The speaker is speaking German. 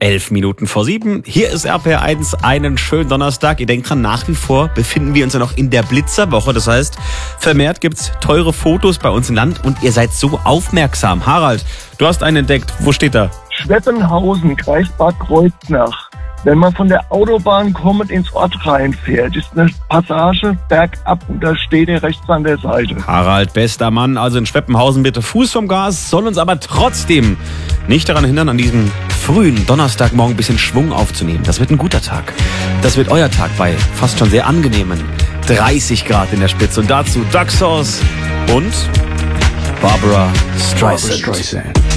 11:11. Hier ist RPR1, einen schönen Donnerstag. Ihr denkt dran, nach wie vor befinden wir uns ja noch in der Blitzerwoche. Das heißt, vermehrt gibt's teure Fotos bei uns im Land und ihr seid so aufmerksam. Harald, du hast einen entdeckt. Wo steht da? Schweppenhausen, Kreis Bad Kreuznach. Wenn man von der Autobahn kommend ins Ort reinfährt, ist eine Passage bergab und da steht er rechts an der Seite. Harald, bester Mann, also in Schweppenhausen bitte Fuß vom Gas, soll uns aber trotzdem nicht daran hindern, an diesem frühen Donnerstagmorgen ein bisschen Schwung aufzunehmen. Das wird ein guter Tag. Das wird euer Tag bei fast schon sehr angenehmen 30 Grad in der Spitze. Und dazu Duck Sauce und Barbra Streisand.